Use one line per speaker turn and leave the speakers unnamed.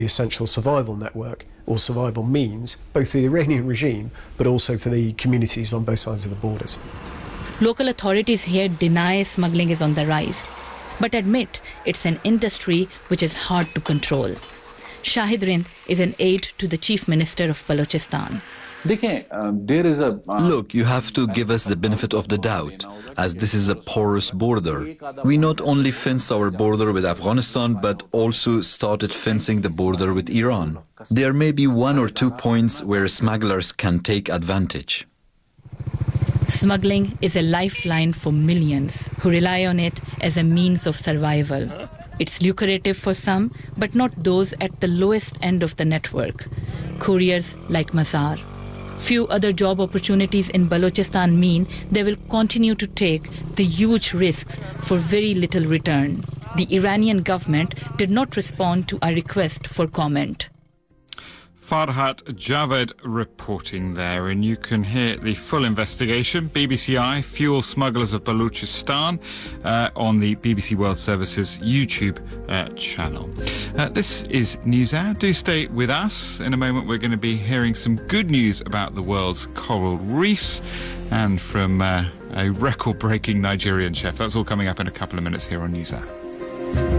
the essential survival network or survival means, both for the Iranian regime but also for the communities on both sides of the borders.
Local authorities here deny smuggling is on the rise, but admit it's an industry which is hard to control. Shahid Rind is an aide to the Chief Minister of Balochistan.
Look, you have to give us the benefit of the doubt, as this is a porous border. We not only fence our border with Afghanistan, but also started fencing the border with Iran. There may be 1 or 2 points where smugglers can take advantage.
Smuggling is a lifeline for millions who rely on it as a means of survival. It's lucrative for some, but not those at the lowest end of the network, couriers like Mazar. Few other job opportunities in Balochistan mean they will continue to take the huge risks for very little return. The Iranian government did not respond to our request for comment.
Farhat Javed reporting there, and you can hear the full investigation, BBCI, Fuel Smugglers of Balochistan, on the BBC World Service's YouTube channel. This is NewsHour. Do stay with us. In a moment we're going to be hearing some good news about the world's coral reefs and from a record-breaking Nigerian chef. That's all coming up in a couple of minutes here on NewsHour.